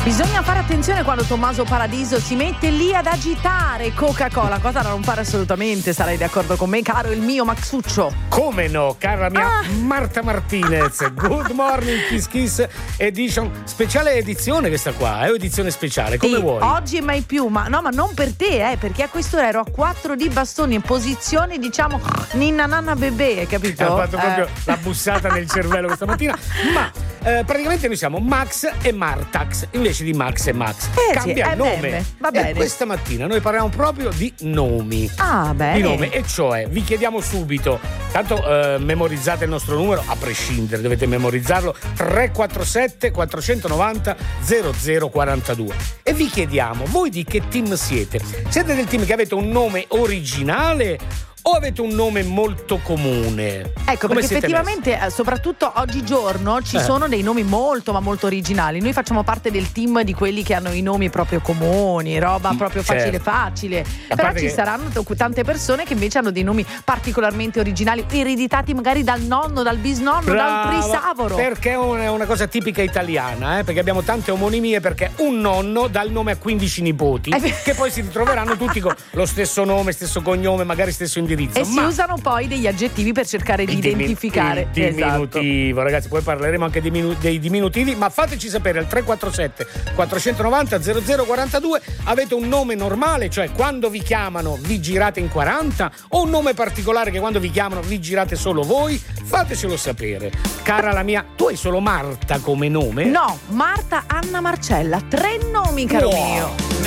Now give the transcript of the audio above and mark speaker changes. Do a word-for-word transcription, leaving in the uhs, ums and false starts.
Speaker 1: Bisogna fare attenzione quando Tommaso Paradiso si mette lì ad agitare Coca-Cola, cosa da non fare assolutamente, sarai d'accordo con me, caro il mio Maxuccio?
Speaker 2: Come no, cara mia ah. Marta Martinez. Good morning Kiss Kiss edition, speciale edizione questa qua, è edizione speciale, come
Speaker 1: sì,
Speaker 2: vuoi?
Speaker 1: Oggi e mai più, ma no, ma non per te, eh, perché a quest'ora ero a quattro di bastoni in posizione, diciamo, ninna nanna bebè, capito?
Speaker 2: Ha fatto proprio
Speaker 1: eh.
Speaker 2: la bussata nel cervello questa mattina, ma eh, praticamente noi siamo Max e Martax invece di Max e Max.
Speaker 1: Eh,
Speaker 2: Cambia
Speaker 1: sì,
Speaker 2: il nome.
Speaker 1: bene, va bene.
Speaker 2: E questa mattina noi parliamo proprio di nomi.
Speaker 1: Ah, bene.
Speaker 2: Di nome, e cioè vi chiediamo subito, tanto eh, memorizzate il nostro numero, a prescindere, dovete memorizzarlo, tre quattro sette quattrocentonovanta zero zero quarantadue. E vi chiediamo, voi di che team siete? Siete del team che avete un nome originale o avete un nome molto comune?
Speaker 1: Ecco,
Speaker 2: Come
Speaker 1: perché effettivamente,
Speaker 2: messi?
Speaker 1: soprattutto oggigiorno, ci
Speaker 2: eh.
Speaker 1: sono dei nomi molto ma molto originali. Noi facciamo parte del team di quelli che hanno i nomi proprio comuni, roba proprio
Speaker 2: certo.
Speaker 1: facile facile.
Speaker 2: A
Speaker 1: Però
Speaker 2: parte
Speaker 1: ci
Speaker 2: che...
Speaker 1: saranno t- tante persone che invece hanno dei nomi particolarmente originali, ereditati magari dal nonno, dal bisnonno,
Speaker 2: Brava,
Speaker 1: dal trisavoro.
Speaker 2: Perché è una, una cosa tipica italiana, eh? Perché abbiamo tante omonimie, perché un nonno dà il nome a quindici nipoti
Speaker 1: eh.
Speaker 2: che poi si ritroveranno tutti con lo stesso nome, stesso cognome, magari stesso indirizzo.
Speaker 1: E
Speaker 2: Ma
Speaker 1: si usano poi degli aggettivi per cercare di
Speaker 2: il dimi-
Speaker 1: identificare.
Speaker 2: il diminutivo, esatto. Ragazzi, poi parleremo anche dei, minu- dei diminutivi, ma fateci sapere al tre quattro sette quattrocentonovanta zero zero quarantadue, avete un nome normale, cioè quando vi chiamano vi girate in quaranta, o un nome particolare che quando vi chiamano vi girate solo voi? Fatecelo sapere. Cara la mia, tu hai solo Marta come nome?
Speaker 1: No, Marta Anna Marcella, tre nomi, caro
Speaker 2: wow.
Speaker 1: mio.